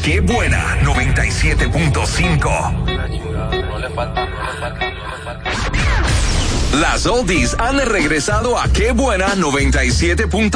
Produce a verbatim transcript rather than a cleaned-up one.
Qué Buena noventa y siete punto cinco. Las oldies han regresado a Qué Buena noventa y siete punto cinco.